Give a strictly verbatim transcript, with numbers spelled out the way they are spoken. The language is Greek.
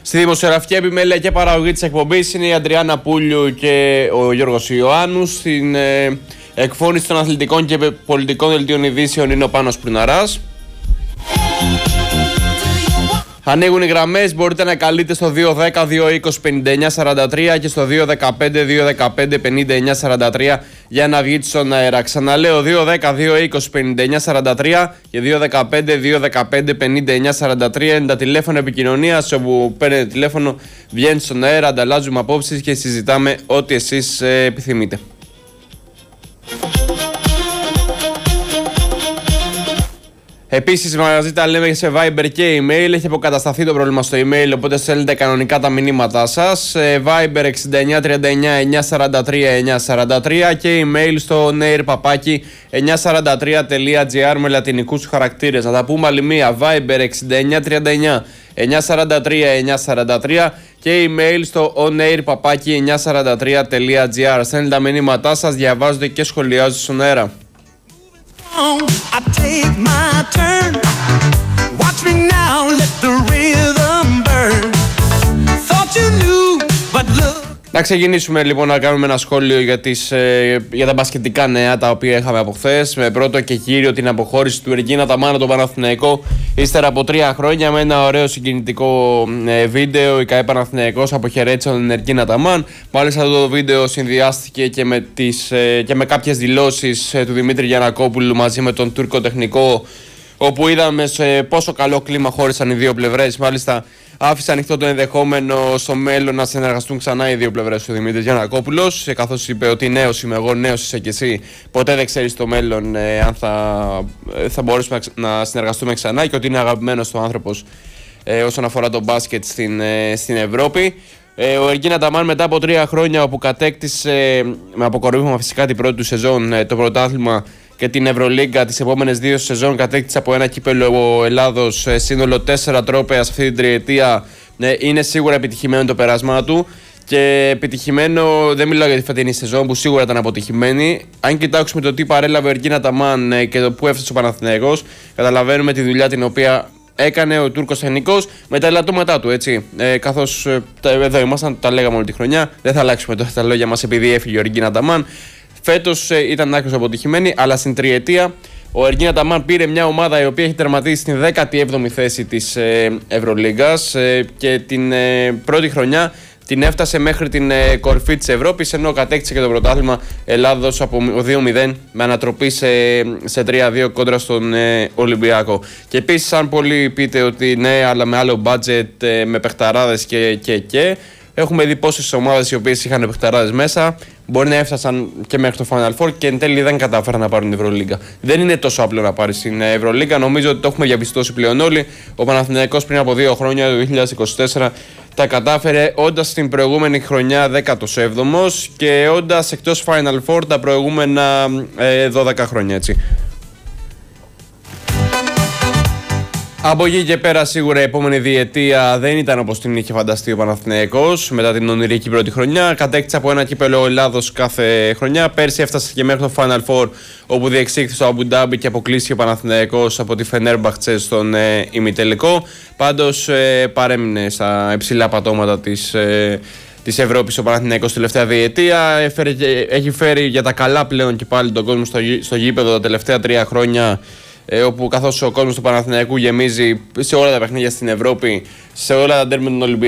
Στη δημοσιογραφική επιμέλεια και παραγωγή της εκπομπής είναι η Αντριάννα Πούλιου και ο Γιώργος Ιωάννου. Στην ε, εκφώνηση των αθλητικών και πολιτικών δελτίων ειδήσεων είναι ο Πάνος Προυναράς. Ανοίγουν οι γραμμές, μπορείτε να καλείτε στο δύο δέκα δύο είκοσι πενήντα εννιά σαράντα τρία και στο δύο δεκαπέντε δύο δεκαπέντε πενήντα εννιά σαράντα τρία για να βγείτε στον αέρα. Ξαναλέω δύο δέκα δύο είκοσι πενήντα εννιά σαράντα τρία και δύο δεκαπέντε δύο δεκαπέντε πενήντα εννιά σαράντα τρία είναι τα τηλέφωνα επικοινωνίας, όπου παίρνετε τηλέφωνο, βγαίνετε στον αέρα, ανταλλάζουμε απόψεις και συζητάμε ό,τι εσείς ε, επιθυμείτε. Επίσης, μαζί τα λέμε σε Viber και email. Έχει αποκατασταθεί το πρόβλημα στο email, οπότε στέλνετε κανονικά τα μηνύματά σας. Viber εξήντα εννιά τριάντα εννιά εννιακόσια σαράντα τρία εννιακόσια σαράντα τρία και email στο νέιρ παπάκι εννιακόσια σαράντα τρία τελεία τζι άρ με λατινικούς χαρακτήρες. Να τα πούμε άλλη μία. Viber εξήντα εννιά τριάντα εννιά εννιακόσια σαράντα τρία εννιακόσια σαράντα τρία και email στο onair παπάκι εννιακόσια σαράντα τρία τελεία τζι άρ. Στέλνετε τα μηνύματά σας, διαβάζετε και σχολιάζετε στον αέρα. I take my turn. Watch me now, let the rhythm burn. Thought you knew, but look. Να ξεκινήσουμε λοιπόν να κάνουμε ένα σχόλιο για, τις, ε, για τα μπασκετικά νέα τα οποία είχαμε από χθες. Με πρώτο και κύριο την αποχώρηση του Εργίνα Ταμάν από τον Παναθηναϊκό ύστερα από τρία χρόνια, με ένα ωραίο συγκινητικό ε, βίντεο. Η ΚΑΕ Παναθηναϊκός αποχαιρέτησε τον Εργίνα Ταμάν. Μάλιστα το βίντεο συνδυάστηκε και με, τις, ε, και με κάποιες δηλώσεις ε, του Δημήτρη Γιαννακόπουλου μαζί με τον Τούρκο τεχνικό, όπου είδαμε σε πόσο καλό κλίμα χώρισαν οι δύο πλευρές. Μάλιστα άφησε ανοιχτό το ενδεχόμενο στο μέλλον να συνεργαστούν ξανά οι δύο πλευρές του Δημήτρη Γιαννακόπουλος, καθώς είπε ότι νέος είμαι εγώ, νέος είσαι και εσύ. Ποτέ δεν ξέρεις στο μέλλον ε, αν θα, ε, θα μπορέσουμε να συνεργαστούμε ξανά, και ότι είναι αγαπημένος ο άνθρωπος ε, όσον αφορά το μπάσκετ στην, ε, στην Ευρώπη. Ε, ο Εργίνα Ταμάν, μετά από τρία χρόνια όπου κατέκτησε ε, με αποκορύφωμα φυσικά την πρώτη του σεζόν ε, το πρωτάθλημα και την Ευρωλίγκα, τις επόμενες δύο σεζόν κατέκτησε από ένα κύπελλο Ελλάδος ε, σύνολο τέσσερα τρόπαια σε αυτή την τριετία. Ε, είναι σίγουρα επιτυχημένο το περάσμα του, και επιτυχημένο δεν μιλάω για τη φετινή σεζόν που σίγουρα ήταν αποτυχημένη. Αν κοιτάξουμε το τι παρέλαβε ο Εργίνα Ταμάν ε, και το που έφτασε ο Παναθηναϊκός, καταλαβαίνουμε τη δουλειά την οποία έκανε ο Τούρκος τεχνικός με τα ελαττώματά του, έτσι. Ε, καθώς ε, εδώ ήμασταν, τα λέγαμε όλη τη χρονιά, δεν θα αλλάξουμε τώρα τα λόγια μας επειδή έφυγε ο Εργίνα Ταμάν. Φέτος ε, ήταν άκρως αποτυχημένη, αλλά στην τριετία ο Εργίνα Ταμάν πήρε μια ομάδα η οποία έχει τερματίσει στην δέκατη έβδομη θέση της ε, Ευρωλίγκας ε, και την ε, πρώτη χρονιά την έφτασε μέχρι την ε, κορυφή της Ευρώπης, ενώ κατέκτησε και το πρωτάθλημα Ελλάδος από δύο μηδέν με ανατροπή σε, σε τρία δύο κόντρα στον ε, Ολυμπιακό. Και επίσης, αν πολλοί πείτε ότι ναι, αλλά με άλλο budget, ε, με παιχταράδες και, και, και έχουμε δει πόσες ομάδες οι οποίες είχαν παιχταράδες μέσα μπορεί να έφτασαν και μέχρι το Final Four και εν τέλει δεν κατάφεραν να πάρουν την Ευρωλίγκα. Δεν είναι τόσο απλό να πάρει την Ευρωλίγκα, νομίζω ότι το έχουμε διαπιστώσει πλέον όλοι. Ο Παναθηναϊκός πριν από δύο χρόνια, το δύο χιλιάδες είκοσι τέσσερα, τα κατάφερε όντας την προηγούμενη χρονιά δέκατος έβδομος και όντας εκτός Final Four τα προηγούμενα ε, δώδεκα χρόνια, έτσι. Από εκεί και πέρα, σίγουρα η επόμενη διετία δεν ήταν όπως την είχε φανταστεί ο Παναθηναϊκός μετά την ονειρική πρώτη χρονιά. Κατέκτησε από ένα κύπελλο Ελλάδος κάθε χρονιά. Πέρσι έφτασε και μέχρι το Final Four, όπου διεξήχθη στο Αμπου Ντάμπι και αποκλείστηκε ο Παναθηναϊκός από τη Φενέρμπαχτσε στον ε, ημιτελικό. Πάντως ε, παρέμεινε στα υψηλά πατώματα της, ε, της Ευρώπης ο Παναθηναϊκός τελευταία διετία. Έφερε, έχει φέρει για τα καλά πλέον και πάλι τον κόσμο στο, στο γήπεδο τα τελευταία τρία χρόνια, όπου καθώς ο κόσμος του Παναθηναϊκού γεμίζει σε όλα τα παιχνίδια στην Ευρώπη, σε όλα τα ντέρμπι των Ολυμπιακών.